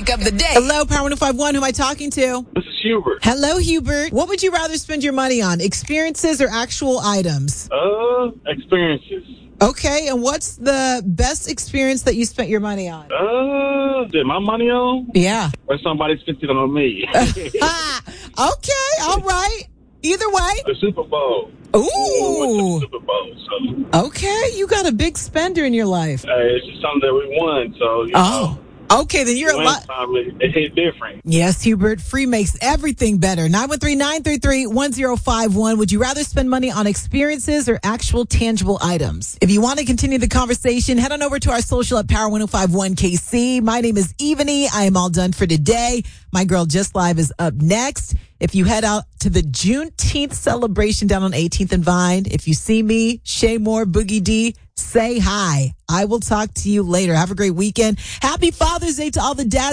of the day. Hello, Power 105.1. Who am I talking to? This is Hubert. Hello, Hubert. What would you rather spend your money on, experiences or actual items? Experiences. Okay, and what's the best experience that you spent your money on? Did my money on? Yeah. Or somebody spent it on me? Okay, all right. Either way. The Super Bowl. Ooh. The Super Bowl. So, okay, you got a big spender in your life. it's just something that we won. So, you know. Okay, then you're a lot. It hit different. Yes, Hubert. Free makes everything better. 913-933-1051. Would you rather spend money on experiences or actual tangible items? If you want to continue the conversation, head on over to our social at Power 1051 KC. My name is Evany. I am all done for today. My Girl Just Live is up next. If you head out to the Juneteenth celebration down on 18th and Vine, if you see me, Shay Moore, Boogie D, say hi. I will talk to you later. Have a great weekend. Happy Father's Day to all the dads.